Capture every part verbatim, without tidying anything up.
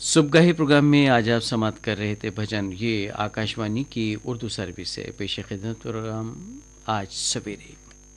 सुबह प्रोग्राम में आज आप समाप्त कर रहे थे भजन। ये आकाशवाणी की उर्दू सर्विस से पेश खिदमत प्रोग्राम आज सवेरे।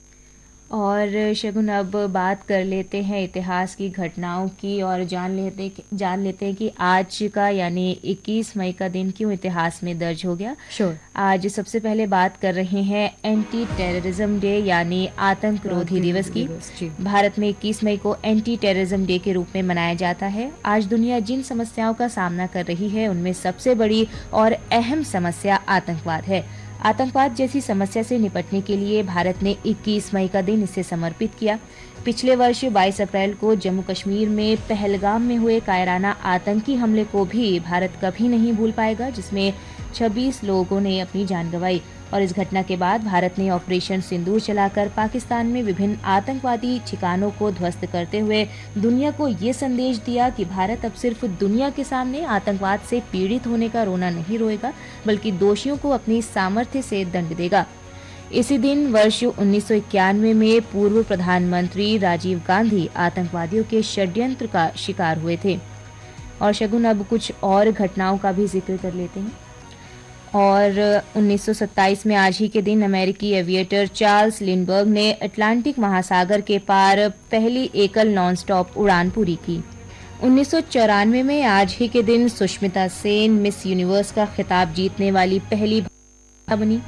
और शगुन, अब बात कर लेते हैं इतिहास की घटनाओं की और जान लेते जान लेते हैं कि आज का यानी इक्कीस मई का दिन क्यों इतिहास में दर्ज हो गया। श्योर। आज सबसे पहले बात कर रहे हैं एंटी टेररिज्म डे यानी आतंक रोधी दिवस की। जी। भारत में इक्कीस मई को एंटी टेररिज्म डे के रूप में मनाया जाता है। आज दुनिया जिन समस्याओं का सामना कर रही है उनमें सबसे बड़ी और अहम समस्या आतंकवाद है। आतंकवाद जैसी समस्या से निपटने के लिए भारत ने इक्कीस मई का दिन इसे समर्पित किया। पिछले वर्ष बाईस अप्रैल को जम्मू कश्मीर में पहलगाम में हुए कायराना आतंकी हमले को भी भारत कभी नहीं भूल पाएगा, जिसमें छब्बीस लोगों ने अपनी जान गंवाई। और इस घटना के बाद भारत ने ऑपरेशन सिंदूर चलाकर पाकिस्तान में विभिन्न आतंकवादी ठिकानों को ध्वस्त करते हुए दुनिया को ये संदेश दिया कि भारत अब सिर्फ दुनिया के सामने आतंकवाद से पीड़ित होने का रोना नहीं रोएगा, बल्कि दोषियों को अपनी सामर्थ्य से दंड देगा। इसी दिन वर्ष उन्नीस सौ इक्यानवे में पूर्व प्रधानमंत्री राजीव गांधी आतंकवादियों के षड्यंत्र का शिकार हुए थे। और शगुन, अब कुछ और घटनाओं का भी जिक्र कर लेते हैं। और उन्नीस सौ सत्ताईस में आज ही के दिन अमेरिकी एविएटर चार्ल्स लिंडबर्ग ने अटलांटिक महासागर के पार पहली एकल नॉन स्टॉप उड़ान पूरी की। उन्नीस सौ चौरानवे में आज ही के दिन सुष्मिता सेन मिस यूनिवर्स का खिताब जीतने वाली पहली भारतीय बनी।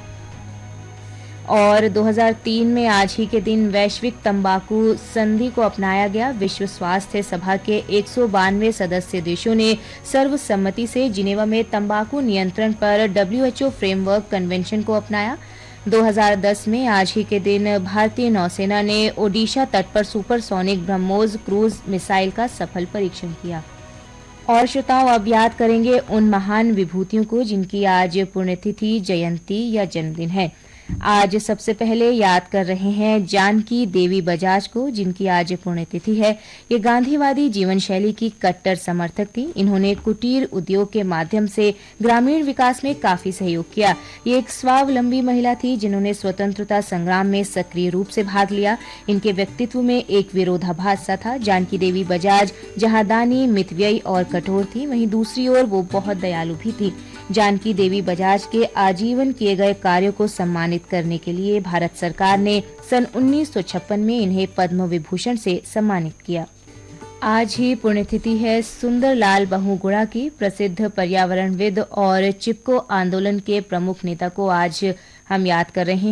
और दो हज़ार तीन में आज ही के दिन वैश्विक तंबाकू संधि को अपनाया गया। विश्व स्वास्थ्य सभा के एक सौ बानवे सदस्य देशों ने सर्वसम्मति से जिनेवा में तंबाकू नियंत्रण पर W H O framework convention को अपनाया। दो हज़ार दस में आज ही के दिन भारतीय नौसेना ने ओडिशा तट पर सुपरसोनिक ब्रह्मोस क्रूज मिसाइल का सफल परीक्षण किया। और श्रोताओं, अब याद करेंगे उन महान विभूतियों को जिनकी आज पुण्यतिथि, जयंती या जन्मदिन है। आज सबसे पहले याद कर रहे हैं जानकी देवी बजाज को, जिनकी आज पुण्यतिथि है। ये गांधीवादी जीवन शैली की कट्टर समर्थक थी। इन्होंने कुटीर उद्योग के माध्यम से ग्रामीण विकास में काफी सहयोग किया। ये एक स्वावलंबी महिला थी जिन्होंने स्वतंत्रता संग्राम में सक्रिय रूप से भाग लिया। इनके व्यक्तित्व में एक विरोधाभास सा था। जानकी देवी बजाज जहां दानी, मितव्ययी और कठोर थी, वहीं दूसरी ओर वो बहुत दयालु भी थी। जानकी देवी बजाज के आजीवन किए गए कार्यों को सम्मानित करने के लिए भारत सरकार ने सन उन्नीस सौ छप्पन में इन्हें पद्म विभूषण से सम्मानित किया। आज ही पुण्यतिथि है सुंदरलाल बहुगुणा की। प्रसिद्ध पर्यावरणविद और चिपको आंदोलन के प्रमुख नेता को आज हम याद कर रहे हैं।